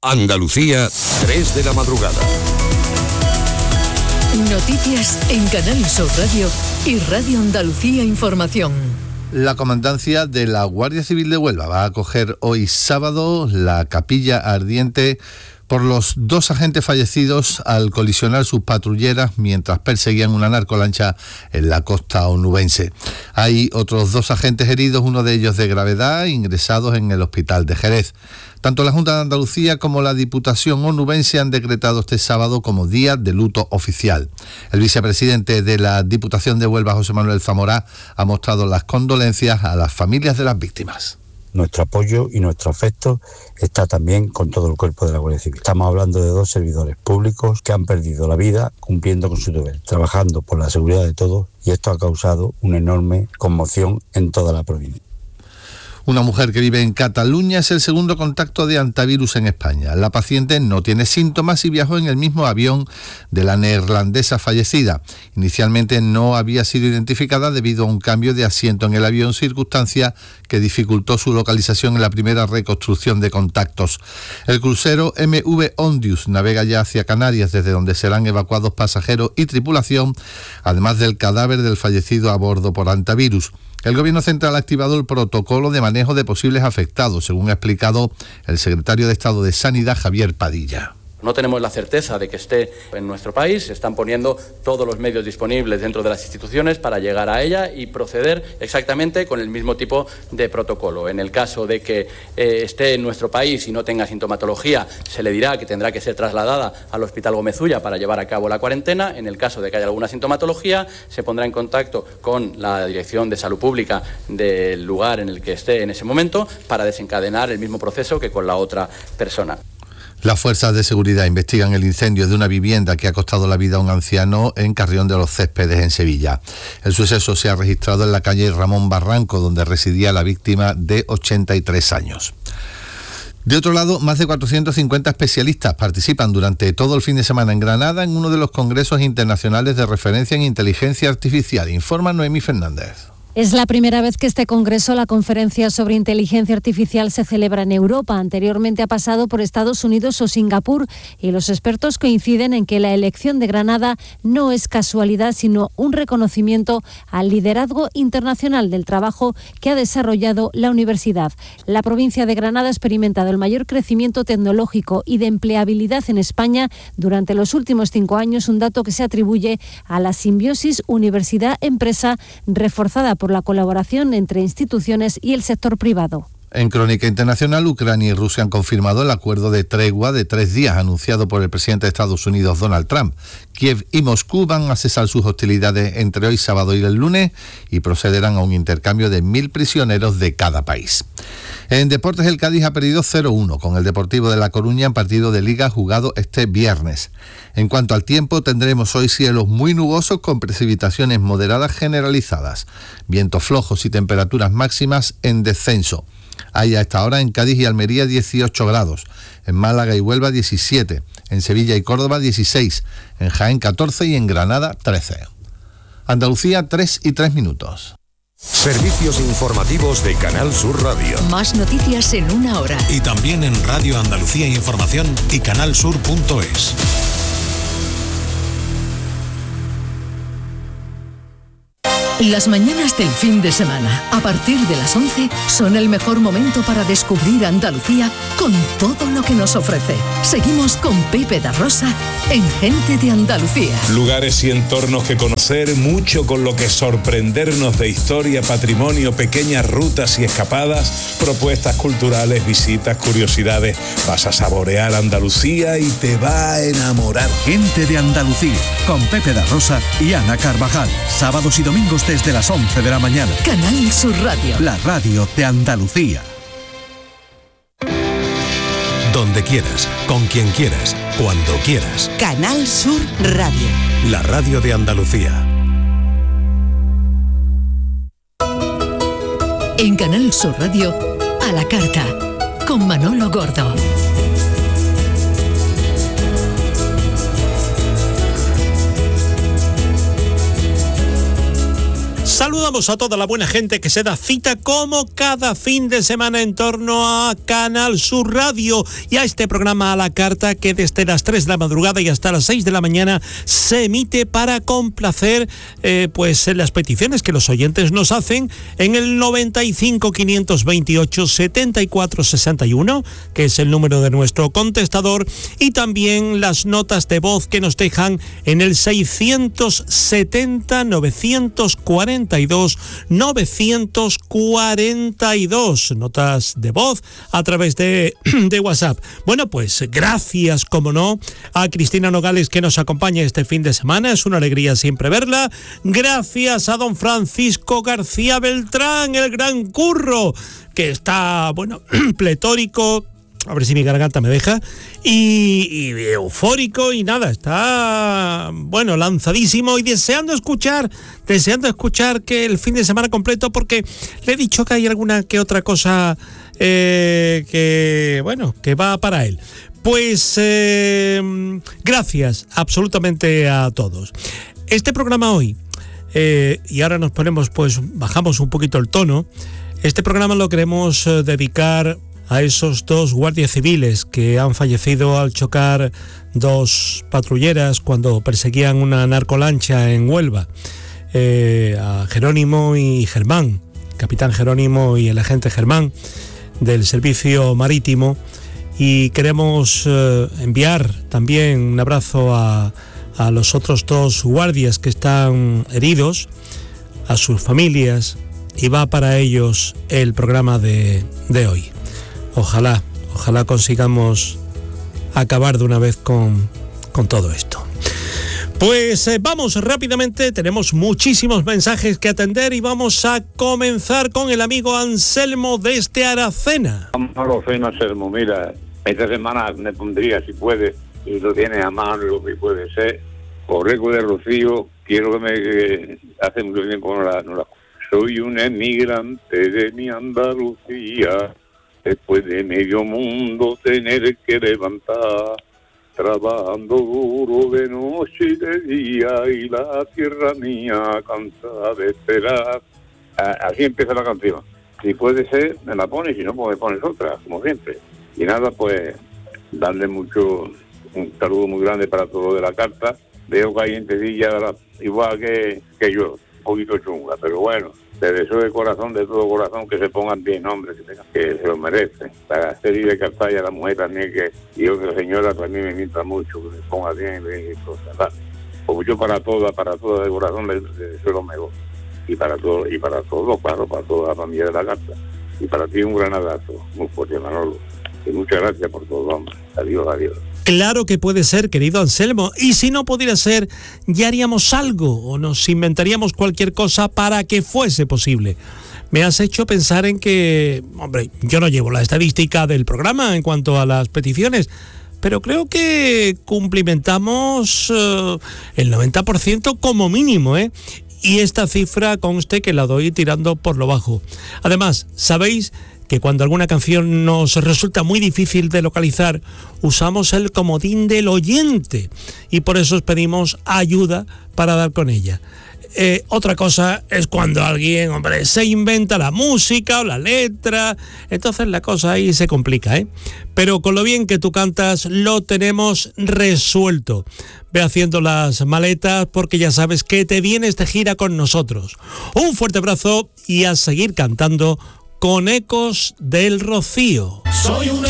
Andalucía, 3 de la madrugada. Noticias en Canal Sur Radio y Radio Andalucía Información. La Comandancia de la Guardia Civil de Huelva va a acoger hoy sábado la capilla ardiente por los 2 agentes fallecidos al colisionar sus patrulleras mientras perseguían una narcolancha en la costa onubense. Hay otros 2 agentes heridos, uno de ellos de gravedad, ingresados en el hospital de Jerez. Tanto la Junta de Andalucía como la Diputación onubense han decretado este sábado como día de luto oficial. El vicepresidente de la Diputación de Huelva, José Manuel Zamorá, ha mostrado las condolencias a las familias de las víctimas. Nuestro apoyo y nuestro afecto está también con todo el cuerpo de la Guardia Civil. Estamos hablando de 2 servidores públicos que han perdido la vida cumpliendo con su deber, trabajando por la seguridad de todos, y esto ha causado una enorme conmoción en toda la provincia. Una mujer que vive en Cataluña es el segundo contacto de hantavirus en España. La paciente no tiene síntomas y viajó en el mismo avión de la neerlandesa fallecida. Inicialmente no había sido identificada debido a un cambio de asiento en el avión, circunstancia que dificultó su localización en la primera reconstrucción de contactos. El crucero MV Ondius navega ya hacia Canarias, desde donde serán evacuados pasajeros y tripulación, además del cadáver del fallecido a bordo por hantavirus. El Gobierno Central ha activado el protocolo de manejo de posibles afectados, según ha explicado el secretario de Estado de Sanidad, Javier Padilla. No tenemos la certeza de que esté en nuestro país, se están poniendo todos los medios disponibles dentro de las instituciones para llegar a ella y proceder exactamente con el mismo tipo de protocolo. En el caso de que esté en nuestro país y no tenga sintomatología, se le dirá que tendrá que ser trasladada al Hospital Gómez Ulla para llevar a cabo la cuarentena. En el caso de que haya alguna sintomatología, se pondrá en contacto con la Dirección de Salud Pública del lugar en el que esté en ese momento para desencadenar el mismo proceso que con la otra persona. Las fuerzas de seguridad investigan el incendio de una vivienda que ha costado la vida a un anciano en Carrión de los Céspedes, en Sevilla. El suceso se ha registrado en la calle Ramón Barranco, donde residía la víctima de 83 años. De otro lado, más de 450 especialistas participan durante todo el fin de semana en Granada en uno de los congresos internacionales de referencia en inteligencia artificial, informa Noemí Fernández. Es la primera vez que este congreso, la conferencia sobre inteligencia artificial, se celebra en Europa. Anteriormente ha pasado por Estados Unidos o Singapur, y los expertos coinciden en que la elección de Granada no es casualidad, sino un reconocimiento al liderazgo internacional del trabajo que ha desarrollado la universidad. La provincia de Granada ha experimentado el mayor crecimiento tecnológico y de empleabilidad en España durante los últimos 5 años, un dato que se atribuye a la simbiosis universidad-empresa reforzada por la colaboración entre instituciones y el sector privado. En Crónica Internacional, Ucrania y Rusia han confirmado el acuerdo de tregua de 3 días anunciado por el presidente de Estados Unidos, Donald Trump. Kiev y Moscú van a cesar sus hostilidades entre hoy sábado y el lunes y procederán a un intercambio de 1.000 prisioneros de cada país. En deportes, el Cádiz ha perdido 0-1 con el Deportivo de La Coruña en partido de Liga jugado este viernes. En cuanto al tiempo, tendremos hoy cielos muy nubosos con precipitaciones moderadas generalizadas, vientos flojos y temperaturas máximas en descenso. Hay a esta hora en Cádiz y Almería 18 grados, en Málaga y Huelva 17, en Sevilla y Córdoba 16, en Jaén 14 y en Granada 13. Andalucía, 3:03. Servicios informativos de Canal Sur Radio. Más noticias en 1 hora. Y también en Radio Andalucía Información y canalsur.es. Las mañanas del fin de semana, a partir de las 11, son el mejor momento para descubrir Andalucía con todo lo que nos ofrece. Seguimos con Pepe da Rosa en Gente de Andalucía. Lugares y entornos que conocer, mucho con lo que sorprendernos de historia, patrimonio, pequeñas rutas y escapadas, propuestas culturales, visitas, curiosidades. Vas a saborear Andalucía y te va a enamorar. Gente de Andalucía, con Pepe da Rosa y Ana Carvajal. Sábados y domingos desde las 11 de la mañana. Canal Sur Radio. La radio de Andalucía. Donde quieras, con quien quieras, cuando quieras. Canal Sur Radio. La radio de Andalucía. En Canal Sur Radio, a la carta, con Manolo Gordo. Saludamos a toda la buena gente que se da cita como cada fin de semana en torno a Canal Sur Radio y a este programa a la carta que desde las 3 de la madrugada y hasta las 6 de la mañana se emite para complacer pues las peticiones que los oyentes nos hacen en el 95 528 74 61, que es el número de nuestro contestador, y también las notas de voz que nos dejan en el 670 942 942, notas de voz a través de WhatsApp. Bueno, pues gracias, como no, a Cristina Nogales, que nos acompaña este fin de semana. Es una alegría siempre verla. Gracias a don Francisco García Beltrán, el gran curro, que está, bueno, pletórico, a ver si mi garganta me deja, y eufórico, y nada, está, bueno, lanzadísimo y deseando escuchar que el fin de semana completo, porque le he dicho que hay alguna que otra cosa que va para él. Pues gracias absolutamente a todos. Este programa hoy, y ahora nos ponemos, pues bajamos un poquito el tono, este programa lo queremos dedicar a esos dos guardias civiles que han fallecido al chocar dos patrulleras cuando perseguían una narcolancha en Huelva, a Jerónimo y Germán, capitán Jerónimo y el agente Germán del servicio marítimo, y queremos enviar también un abrazo a los otros dos guardias que están heridos, a sus familias, y va para ellos el programa de hoy. Ojalá consigamos acabar de una vez con todo esto. Pues vamos rápidamente, tenemos muchísimos mensajes que atender y vamos a comenzar con el amigo Anselmo desde Aracena. Anselmo, mira, esta semana me pondría, si puede, y lo tienes a mano, lo que puede ser, Correco de Rocío. Quiero que me hace mucho tiempo no la soy un emigrante de mi Andalucía. Después de medio mundo tener que levantar, trabajando duro de noche y de día, y la tierra mía cansada de esperar. Así empieza la canción. Si puede ser, me la pones, si no, pues me pones otra, como siempre. Y nada, pues, darle un saludo muy grande para todo de la carta. Veo que hay gentecilla igual que yo, un poquito chunga, pero bueno. Te deseo de corazón, de todo corazón, que se pongan bien, hombres, que se lo merecen. Para hacer ir de Cartaya, la mujer también, que yo que la señora también me mienta mucho, que se ponga bien y cosas. ¿Vale? Pues yo para todas de corazón le deseo lo mejor. Y para todos, claro, para toda la familia de la carta. Y para ti un gran abrazo, muy fuerte, Manolo. Y muchas gracias por todo, hombre. Adiós. Claro que puede ser, querido Anselmo, y si no pudiera ser, ya haríamos algo o nos inventaríamos cualquier cosa para que fuese posible. Me has hecho pensar en que, hombre, yo no llevo la estadística del programa en cuanto a las peticiones, pero creo que cumplimentamos el 90% como mínimo, ¿eh? Y esta cifra conste que la doy tirando por lo bajo. Además, ¿sabéis que cuando alguna canción nos resulta muy difícil de localizar, usamos el comodín del oyente y por eso os pedimos ayuda para dar con ella? Otra cosa es cuando alguien, hombre, se inventa la música o la letra, entonces la cosa ahí se complica, ¿eh? Pero con lo bien que tú cantas lo tenemos resuelto. Ve haciendo las maletas porque ya sabes que te vienes de gira con nosotros. Un fuerte abrazo y a seguir cantando con Ecos del Rocío. Soy un